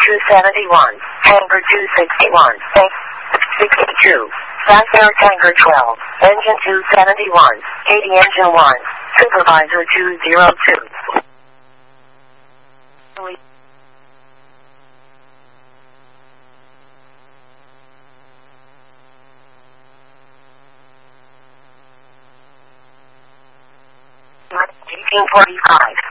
271, Tanker 261, 62, Fast Air Tanker 12, Engine 271, 80 Engine 1, Supervisor 202. Eighteen 45.